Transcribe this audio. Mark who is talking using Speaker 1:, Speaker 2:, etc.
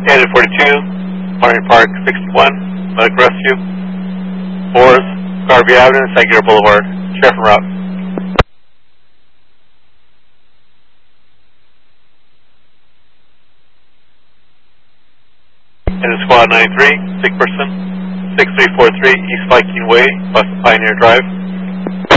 Speaker 1: Standard 42, Martin Park 61, medical rescue. 4s, Garvey Avenue, San Gabriel Boulevard. Sheriff en route. And Squad 93, sick person, 6343 East Viking Way, West Pioneer Drive.